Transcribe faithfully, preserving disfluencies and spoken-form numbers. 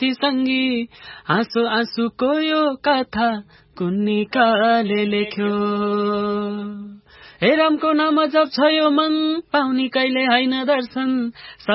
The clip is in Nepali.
भक्ति सङ्गी आँसु आँसुको यो कथा कुन्निकाले लेख्यो हे रामको नाम जप छ यो मन पाउने कहिले होइन दर्शन